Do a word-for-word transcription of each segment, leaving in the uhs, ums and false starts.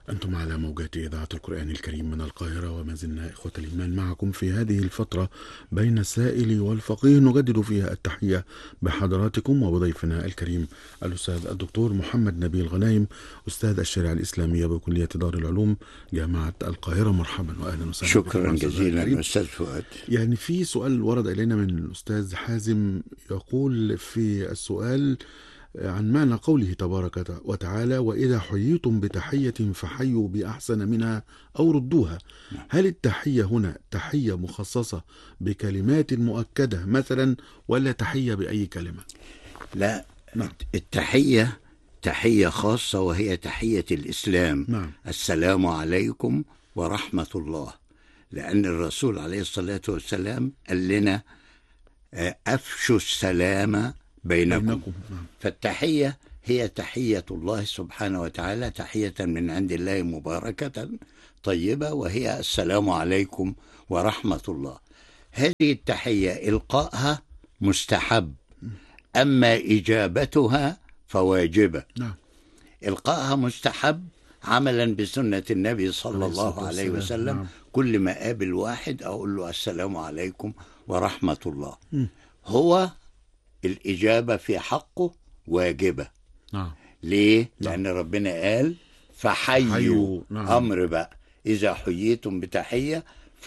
أنتم على موجات إذاعة القرآن الكريم من القاهرة، وما زلنا إخوة الإيمان معكم في هذه الفترة بين السائل والفقيه، نجدد فيها التحية بحضراتكم وبضيفنا الكريم الأستاذ الدكتور محمد نبيل غنايم، أستاذ الشريعة الإسلامية بكلية دار العلوم جامعة القاهرة. مرحبا وأهلا وسهلا. شكرا جزيلا أستاذ فؤاد. يعني في سؤال ورد إلينا من الأستاذ حازم، يقول في السؤال عن معنى قوله تبارك وتعالى: وإذا حييتم بتحية فحيوا بأحسن منها أو ردوها. هل التحية هنا تحية مخصصة بكلمات مؤكدة مثلا، ولا تحية بأي كلمة؟ لا، نعم. التحية تحية خاصة، وهي تحية الإسلام. نعم. السلام عليكم ورحمة الله، لأن الرسول عليه الصلاة والسلام قال لنا أفشوا السلام بينكم, بينكم. نعم. فالتحية هي تحية الله سبحانه وتعالى، تحية من عند الله مباركة طيبة، وهي السلام عليكم ورحمة الله. هذه التحية إلقائها مستحب، أما إجابتها فواجبة. نعم. إلقائها مستحب عملا بسنة النبي صلى الله عليه وسلم. نعم. كل ما قابل واحد أقول له السلام عليكم ورحمة الله. م. هو الإجابة في حقه واجبة. نعم. ليه؟ لأن ربنا قال فحيوا. نعم. أمر بقى، إذا حييتم بتحية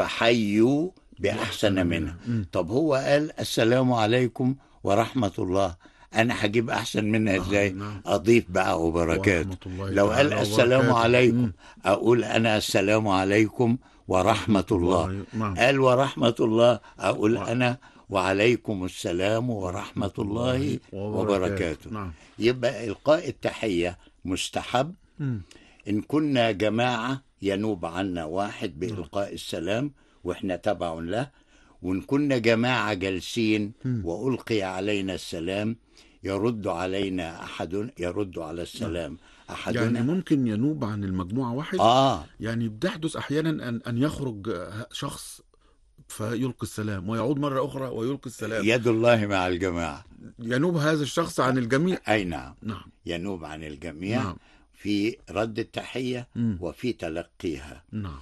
فحيوا بأحسن منها. طب هو قال السلام عليكم ورحمة الله، أنا هجيب أحسن منها إزاي؟ آه. نعم. أضيف بقى وبركاته. لو قال السلام وبركاته. عليكم مم. أقول أنا السلام عليكم ورحمة الله. الله. نعم. قال ورحمة الله أقول و... أنا وعليكم السلام ورحمة الله وبركاته. نعم. يبقى إلقاء التحية مستحب. م. إن كنا جماعة ينوب عنا واحد بإلقاء السلام وإحنا تبع له، وإن كنا جماعة جالسين وألقي علينا السلام يرد علينا أحد، يرد على السلام أحدنا. يعني ممكن ينوب عن المجموعة واحد. آه. يعني بتحدث أحيانا أن أن يخرج شخص فيلقي السلام ويعود مرة أخرى ويلقي السلام. يد الله مع الجماعة. ينوب هذا الشخص عن الجميع. أي نعم. نعم. ينوب عن الجميع. نعم. في رد التحية م. وفي تلقيها. نعم.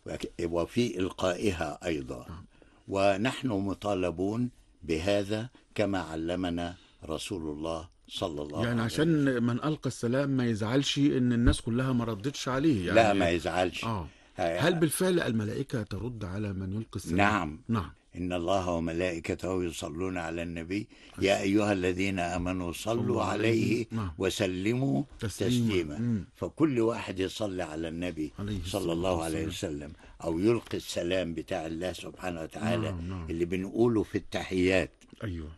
وفي إلقائها أيضا. نعم. ونحن مطالبون بهذا كما علمنا رسول الله صلى الله يعني عليه عشان وسلم. من ألقى السلام ما يزعلش إن الناس كلها ما ردتش عليه. يعني لا، ما يزعلش. آه. هل بالفعل الملائكة ترد على من يلقي السلام؟ نعم. نعم. إن الله وملائكته يصلون على النبي يا أيها الذين آمنوا صلوا عليه نعم. وسلموا تسليما, تسليما. فكل واحد يصلي على الني صلى الله عليه وسلم أو يلقي السلام بتاع الله سبحانه وتعالى. نعم. نعم. اللي بنقوله في التحيات. أيوة.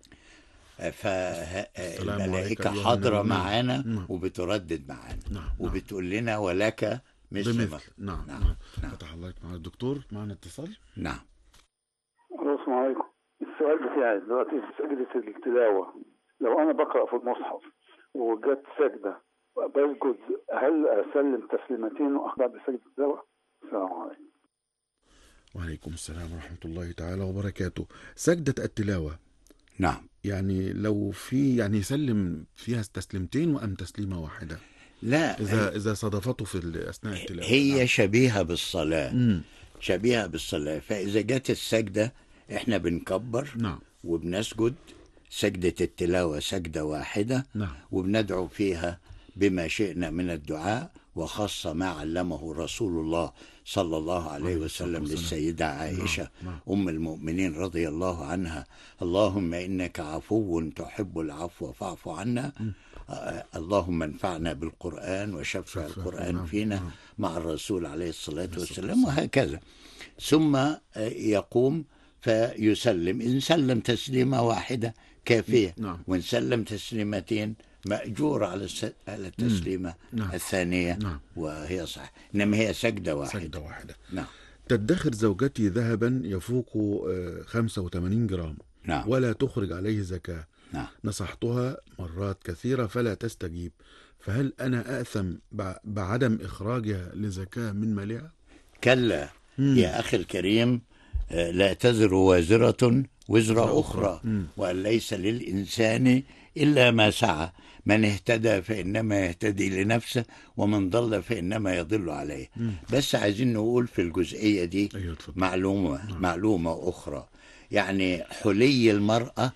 فالملائكة حاضرة معانا. نعم. وبتردد معانا. نعم. وبتقول لنا ولك مثل. نعم. نعم. نعم. نعم. فتح الله مع الدكتور. معنا اتصال. نعم. السلام عليكم. السؤال بتاعي دلوقتي في سجدة التلاوة، لو أنا بقرأ في المصحف وجت سجدة بسجد، هل أسلم تسليمتين وأخضع بسجدة التلاوة؟ السلام عليكم. وعليكم السلام ورحمة الله تعالى وبركاته. سجدة التلاوة. نعم. يعني لو في يعني يسلم فيها تسليمتين وأم تسليمة واحدة؟ لا، إذا إذا صادفته في أثناء التلاوة. هي نعم. شبيهة بالصلاة. م. شبيهة بالصلاة. فإذا جت السجدة إحنا بنكبر. نعم. وبنسجد سجدة التلاوة سجدة واحدة. نعم. وبندعو فيها بما شئنا من الدعاء، وخاصة ما علمه رسول الله صلى الله عليه وسلم للسيدة عائشة. نعم. نعم. أم المؤمنين رضي الله عنها: اللهم إنك عفو تحب العفو فاعف عنا. م. آه اللهم انفعنا بالقرآن وشفع القرآن نعم. فينا. نعم. مع الرسول عليه الصلاة والسلام. وهكذا. ثم يقوم فيسلم. إن سلم تسليمة واحدة كافية. نعم. وإن سلم تسليمتين مأجور على على التسليمة نعم. الثانية. نعم. وهي صح، إنما هي سجدة واحدة. سجدة واحدة. نعم. تدخر زوجتي ذهبا يفوق خمسة وثمانين جرام. نعم. ولا تخرج عليه زكاة. نعم. نصحتها مرات كثيرة فلا تستجيب، فهل أنا آثم بعدم إخراجها لزكاة من مالها؟ كلا. مم. يا أخي الكريم، لا تزر وازرة وزر أخرى, أخرى. وأن ليس للإنسان إلا ما سعى، من اهتدى فإنما يهتدي لنفسه ومن ضل فإنما يضل عليه. بس عايزين نقول في الجزئية دي أيوة معلومة معلومة أخرى. يعني حلي المرأة،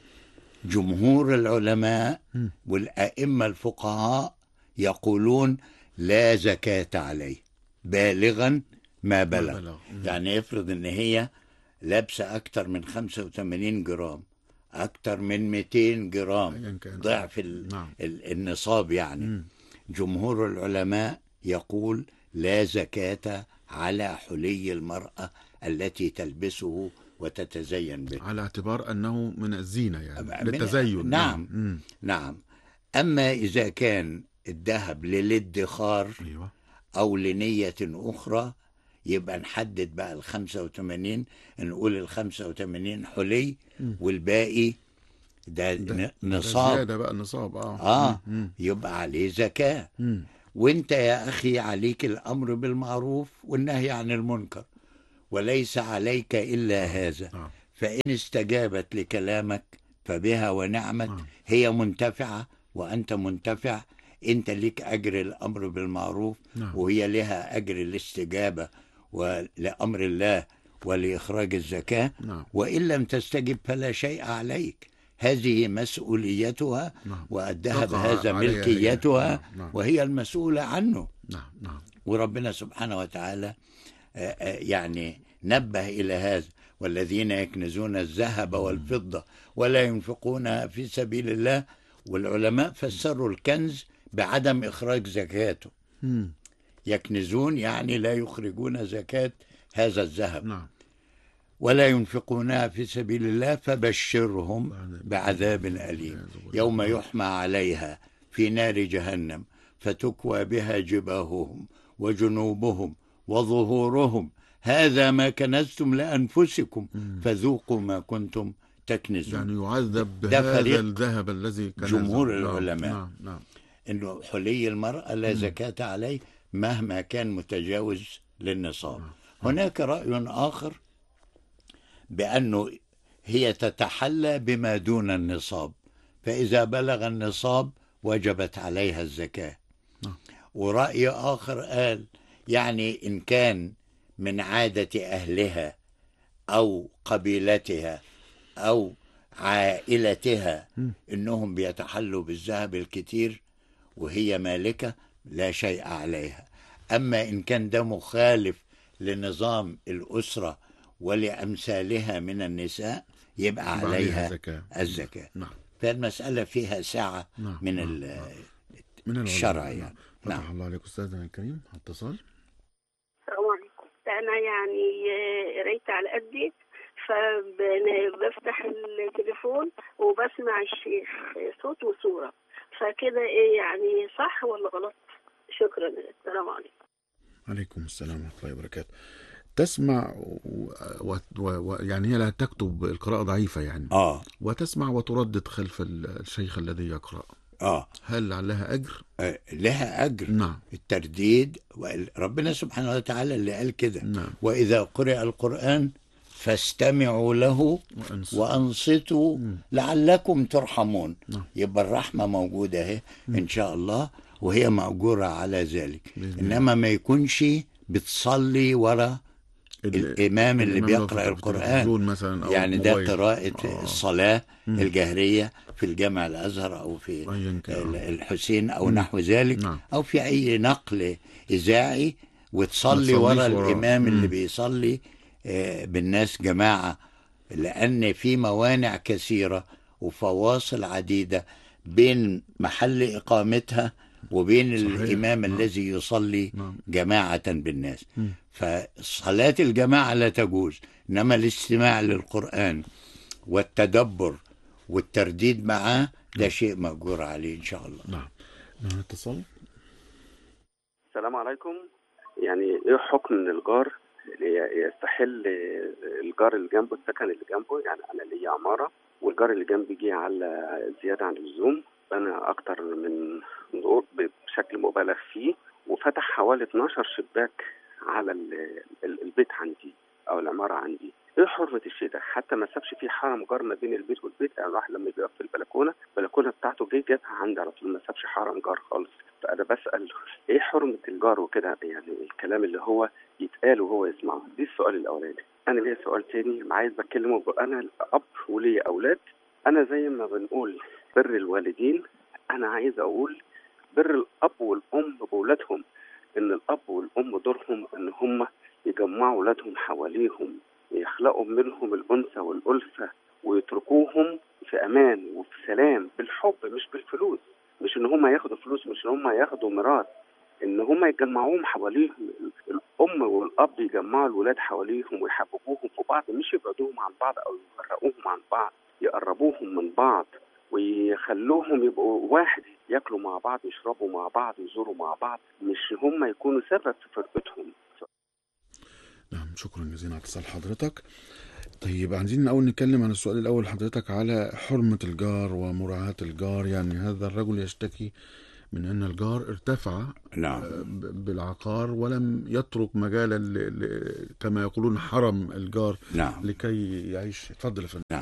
جمهور العلماء والأئمة الفقهاء يقولون لا زكاة عليه بالغا ما بلغ. بلغ. يعني يفرض ان هي لابسة اكتر من خمسة وثمانين جرام، اكتر من مئتين جرام، ضعف ال... نعم. ال... النصاب يعني. مم. جمهور العلماء يقول لا زكاة على حلي المرأة التي تلبسه وتتزين به، على اعتبار أنه من الزينة يعني من- للتزين. نعم. مم. نعم. أما إذا كان الذهب للادخار أيوة. أو لنية أخرى يبقى نحدد بقى الخمسة وثمانين، نقول الخمسة وثمانين حلي والباقي ده, ده ن- ده نصاب. زيادة بقى النصاب. آه, آه مم. يبقى عليه زكاة. مم. وانت يا أخي عليك الأمر بالمعروف والنهي عن المنكر، وليس عليك إلا هذا. آه. فإن استجابت لكلامك فبها ونعمت، آه. هي منتفعة وأنت منتفع، أنت لك أجر الأمر بالمعروف نعم. وهي لها أجر الاستجابة ولأمر الله ولإخراج الزكاة. نعم. وإن لم تستجب فلا شيء عليك، هذه مسؤوليتها، نعم. والذهب تقع هذا عليها هي. ملكيتها. نعم. نعم. وهي المسؤولة عنه. نعم. نعم. وربنا سبحانه وتعالى آه، آه، يعني نبه إلى هذا: والذين يكنزون الذهب والفضة ولا ينفقونها في سبيل الله. والعلماء فسروا الكنز بعدم إخراج زكاته. مم. يكنزون يعني لا يخرجون زكاة هذا الذهب. نعم. ولا ينفقونها في سبيل الله فبشرهم بعذاب أليم يوم يحمى عليها في نار جهنم فتكوى بها جباههم وجنوبهم وظهورهم هذا ما كنزتم لأنفسكم فذوقوا ما كنتم تكنزون. يعني يعذب ده بهذا فريق الذهب الذي كنزه. جمهور نعم. العلماء. نعم. نعم. إنه حلي المرأة لا زكاة عليه مهما كان متجاوز للنصاب. هناك رأي آخر بأنه هي تتحلى بما دون النصاب، فإذا بلغ النصاب وجبت عليها الزكاة. ورأي آخر قال يعني إن كان من عادة أهلها أو قبيلتها أو عائلتها إنهم بيتحلوا بالذهب الكتير وهي مالكة لا شيء عليها. أما إن كان ده مخالف لنظام الأسرة ولأمثالها من النساء يبقى عليها زكاة. الزكاة. نعم. فالمسألة فيها سعة نعم. من, نعم. ال من الشرع نعم. يعني. فتح نعم. الله عليك أستاذنا الكريم. اتصال. السلام عليكم. أنا يعني قريت على قدي فبفتح التليفون وبسمع الشيخ صوت وصورة، فكده إيه يعني صح ولا غلط؟ شكرا. السلام عليكم. عليكم السلام ورحمة الله وبركاته. تسمع و... و... و... يعني هي لا تكتب القراءة ضعيفة يعني. آه. وتسمع وتردد خلف الشيخ الذي يقرأ. آه. هل لها أجر؟ آه. لها أجر. نعم. الترديد ربنا سبحانه وتعالى اللي قال كده. نعم. وإذا قرئ القرآن فاستمعوا له وأنصتوا, وأنصتوا لعلكم ترحمون. نعم. يبقى الرحمة موجودة اهي إن شاء الله وهي مأجورة على ذلك. إنما ما يكونش بتصلي ورا الإمام اللي بيقرأ القرآن مثلا أو يعني ده موبايل. قراءة آه. الصلاة مم. الجهرية في الجامع الأزهر أو في الحسين أو مم. نحو ذلك. نعم. أو في أي نقل إذاعي وتصلي ورا الإمام اللي بيصلي بالناس جماعة، لأن في موانع كثيرة وفواصل عديدة بين محل إقامتها وبين صحيح. الإمام نعم. الذي يصلي نعم. جماعة بالناس. م. فصلاة الجماعة لا تجوز، إنما الاستماع للقرآن والتدبر والترديد معاه ده شيء مأجور عليه إن شاء الله. نعم. نعم. اتصال. السلام عليكم. يعني إيه حكم من الجار يستحل الجار اللي جنبه السكن اللي جنبه؟ يعني أنا ليا عمارة والجار اللي جنبي جه على زيادة عن اللزوم، بنى أكتر من دور بشكل مبالغ فيه وفتح حوالي اتناشر شباك على البيت عندي أو العمارة عندي. ايه حرمه الشيء ده؟ حتى ما سابش فيه حرم جار ما بين البيت والبيت، يعني الواحد لما بيقف في البلكونه البلكونه بتاعته جه جابها عندي على طول، ما سابش حرم جار خالص. فانا بسال ايه حرمه الجار وكده، يعني الكلام اللي هو يتقال وهو يسمعه. دي السؤال الاولاني. انا ليا سؤال تاني عايز بتكلمه. انا اب وليا اولاد، انا زي ما بنقول بر الوالدين، انا عايز اقول بر الاب والام باولادهم. ان الاب والام دورهم ان هم يجمعوا اولادهم حواليهم، يخلقوا منهم الانثى والالفه، ويتركوهم في امان وفي سلام بالحب مش بالفلوس. مش ان هم ياخدوا فلوس، مش ان هم ياخدوا ميراث، ان هم يجمعوهم حواليهم. الام والاب يجمعوا الولاد حواليهم ويحببوهم في بعض، مش يبعدوهم عن بعض او يفرقوهم عن بعض، يقربوهم من بعض ويخلوهم يبقوا واحد، ياكلوا مع بعض، يشربوا مع بعض، يزوروا مع بعض، مش هم يكونوا سبب في فرقتهم. نعم، شكرا جزيلا على اتصال حضرتك. طيب عايزين الأول نتكلم عن السؤال الأول حضرتك على حرمة الجار ومراعاة الجار. يعني هذا الرجل يشتكي من أن الجار ارتفع نعم بالعقار ولم يترك مجالا ل... ل... كما يقولون حرم الجار نعم لكي يعيش. اتفضل يا فندم. نعم.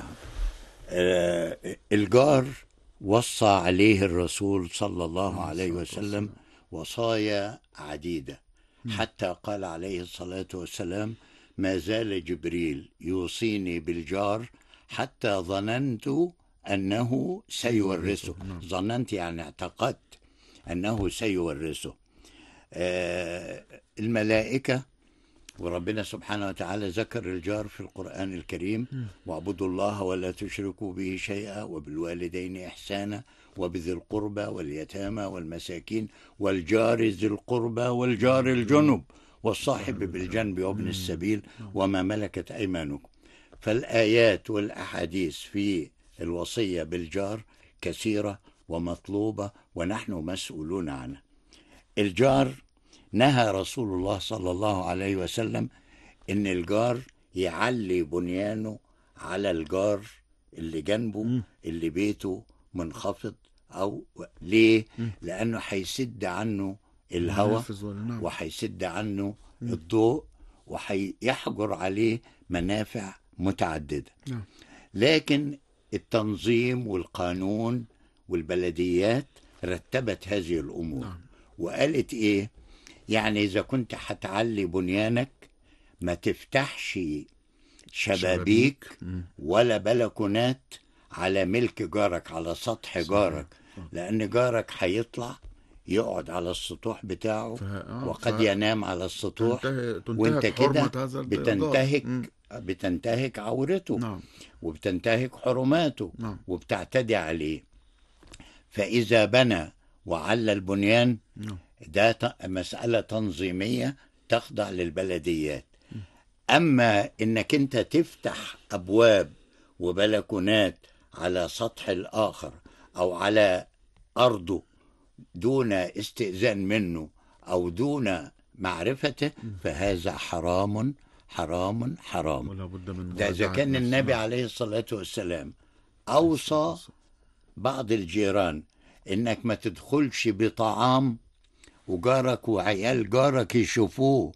آه الجار وصى عليه الرسول صلى الله عليه وسلم وصايا عديدة، حتى قال عليه الصلاة والسلام: ما زال جبريل يوصيني بالجار حتى ظننت أنه سيورثه. ظننت يعني اعتقدت أنه سيورثه. آه الملائكة وربنا سبحانه وتعالى ذكر الجار في القرآن الكريم: واعبدوا الله ولا تشركوا به شيئا وبالوالدين إحسانا وبذي القربى واليتامى والمساكين والجار ذي القربى والجار الجنب والصاحب بالجنب وابن السبيل وما ملكت أيمانكم. فالآيات والأحاديث في الوصية بالجار كثيرة ومطلوبة ونحن مسؤولون عنها. الجار نهى رسول الله صلى الله عليه وسلم إن الجار يعلي بنيانه على الجار اللي جنبه اللي بيته منخفض. أو ليه؟ لأنه هيسد عنه الهواء وهيسد عنه الضوء وهيحجر عليه منافع متعددة. لكن التنظيم والقانون والبلديات رتبت هذه الأمور وقالت إيه؟ يعني إذا كنت هتعلي بنيانك ما تفتحش شبابيك ولا بلكونات على ملك جارك، على سطح جارك، لأن جارك هيطلع يقعد على السطوح بتاعه وقد ينام على السطوح، وانت كده بتنتهك بتنتهك عورته وبتنتهك حرماته وبتعتدي عليه. فإذا بنى وعلى البنيان ده مسألة تنظيمية تخضع للبلديات. أما إنك أنت تفتح أبواب وبلكونات على سطح الآخر أو على أرضه دون استئذان منه أو دون معرفته فهذا حرام حرام حرام. ده إذا كان النبي عليه الصلاة والسلام أوصى بعض الجيران إنك ما تدخلش بطعام وجارك وعيال جارك يشوفوه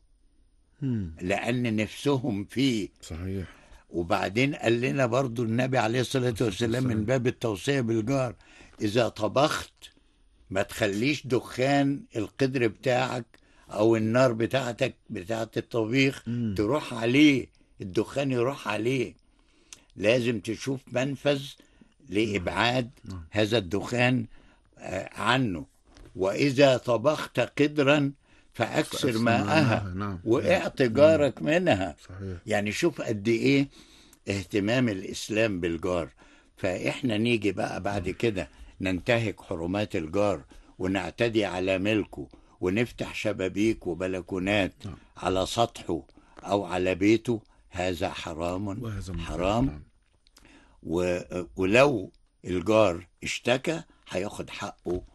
لأن نفسهم فيه. صحيح. وبعدين قال لنا برضو النبي عليه الصلاة والسلام من باب التوصية بالجار: إذا طبخت ما تخليش دخان القدر بتاعك أو النار بتاعتك بتاعت الطبيخ م. تروح عليه، الدخان يروح عليه. لازم تشوف منفذ لإبعاد م. هذا الدخان عنه. وإذا طبخت قدرا فأكثر ماءها نعم. وإعط جارك منها. صحيح. يعني شوف قد إيه اهتمام الإسلام بالجار. فإحنا نيجي بقى بعد كده ننتهك حرمات الجار ونعتدي على ملكه ونفتح شبابيك وبلكونات نعم. على سطحه أو على بيته. هذا حرام حرام نعم. و... ولو الجار اشتكى هياخد حقه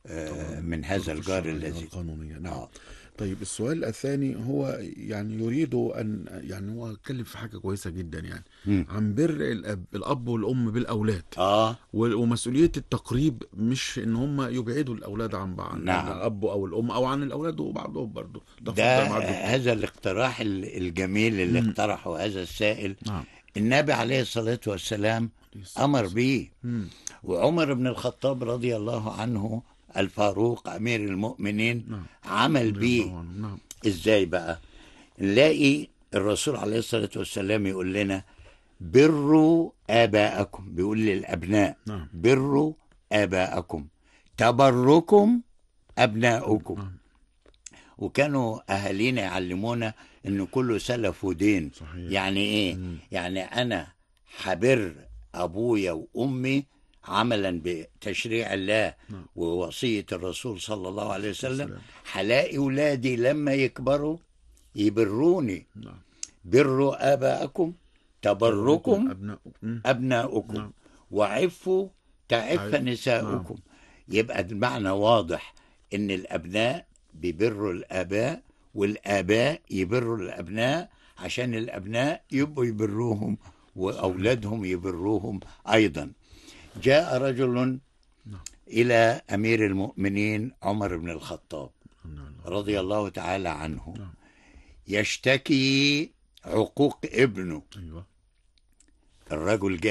آه من هذا الجار الذي القانونية. نعم. آه. طيب السؤال الثاني هو يعني يريد أن يعني هو اتكلم في حاجة كويسة جدا يعني م. عن بر الأب, الأب والأم بالأولاد آه. ومسؤولية التقريب، مش إن هم يبعدوا الأولاد عن بعض، نعم. الأب أو الأم أو عن الأولاد وبعضهم برضو. ده هذا الاقتراح الجميل اللي م. اقترحه هذا السائل. نعم. النبي عليه الصلاة والسلام أمر به، وعمر بن الخطاب رضي الله عنه الفاروق أمير المؤمنين نعم. عمل به. نعم. إزاي بقى؟ نلاقي الرسول عليه الصلاة والسلام يقول لنا بروا آباءكم، بيقول للأبناء نعم. بروا آباءكم تبركم أبناؤكم. نعم. وكانوا أهالينا يعلمونا إنه كله سلف ودين. صحيح. يعني إيه؟ مم. يعني أنا حبر أبويا وأمي عملا بتشريع الله نعم. ووصية الرسول صلى الله عليه وسلم، هلاقي ولادي لما يكبروا يبروني. نعم. بروا آباءكم تبركم أبناؤكم, أبناؤكم. نعم. وعفوا تعف نساؤكم. نعم. يبقى المعنى واضح إن الأبناء بيبروا الآباء والآباء يبروا الأبناء عشان الأبناء يبقوا يبروهم وأولادهم يبروهم أيضا. جاء رجل إلى أمير المؤمنين عمر بن الخطاب رضي الله تعالى عنه يشتكي عقوق ابنه. الرجل جاء